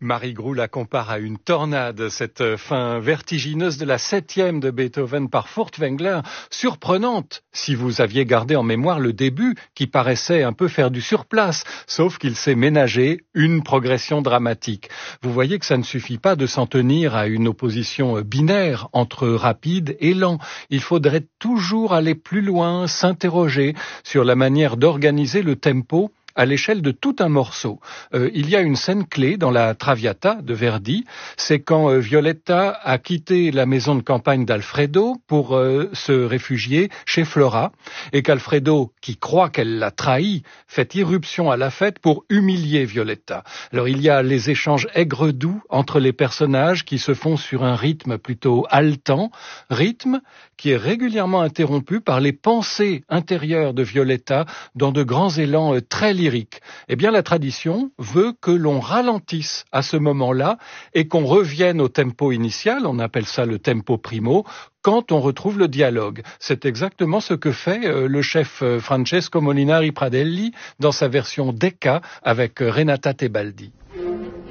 Marie Groult la compare à une tornade, cette fin vertigineuse de la 7e de Beethoven par Furtwängler, surprenante si vous aviez gardé en mémoire le début qui paraissait un peu faire du surplace, sauf qu'il s'est ménagé une progression dramatique. Vous voyez que ça ne suffit pas de s'en tenir à une opposition binaire entre rapide et lent. Il faudrait toujours aller plus loin, s'interroger sur la manière d'organiser le tempo à l'échelle de tout un morceau. Il y a une scène clé dans la Traviata de Verdi, c'est quand Violetta a quitté la maison de campagne d'Alfredo pour se réfugier chez Flora, et qu'Alfredo, qui croit qu'elle l'a trahi, fait irruption à la fête pour humilier Violetta. Alors il y a les échanges aigre-doux entre les personnages qui se font sur un rythme plutôt haletant, rythme qui est régulièrement interrompu par les pensées intérieures de Violetta dans de grands élans très lyrique. Eh bien, la tradition veut que l'on ralentisse à ce moment-là et qu'on revienne au tempo initial, on appelle ça le tempo primo, quand on retrouve le dialogue. C'est exactement ce que fait le chef Francesco Molinari Pradelli dans sa version Decca avec Renata Tebaldi.